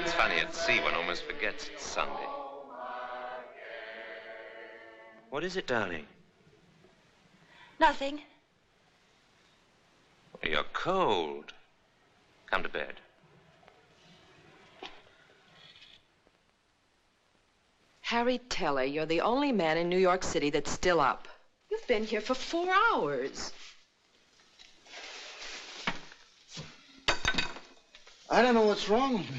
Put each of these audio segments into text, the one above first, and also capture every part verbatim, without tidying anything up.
It's funny, at sea one almost forgets it's Sunday. What is it, darling? Nothing. You're cold. Come to bed. Harry Teller, you're the only man in New York City that's still up. You've been here for four hours. I don't know what's wrong with me.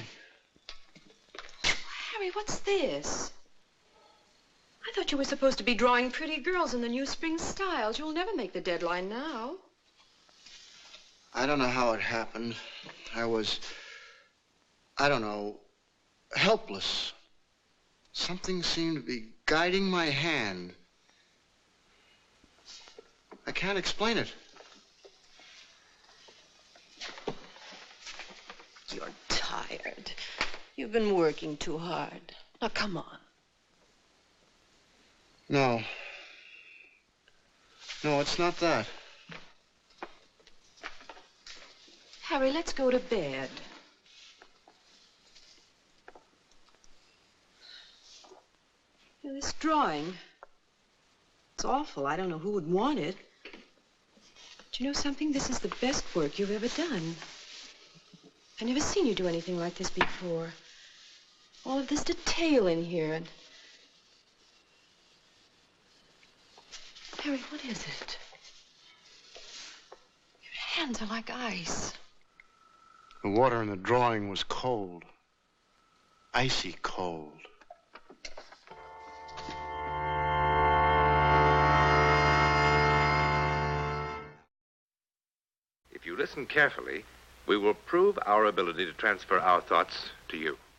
Harry, what's this? I thought you were supposed to be drawing pretty girls in the new spring styles. You'll never make the deadline now. I don't know how it happened. I was, I don't know, helpless. Something seemed to be guiding my hand. I can't explain it. You're tired. You've been working too hard. Now, come on. No. No, it's not that. Harry, let's go to bed. You know, this drawing, it's awful. I don't know who would want it. But you know something? This is the best work you've ever done. I've never seen you do anything like this before. All of this detail in here. And... Harry, what is it? Your hands are like ice. The water in the drawing was cold. Icy cold. If you listen carefully, we will prove our ability to transfer our thoughts to you.